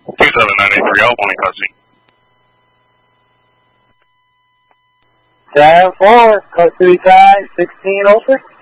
27983, all morning, Husky. 7-4, code 3 side, 16 Ultra.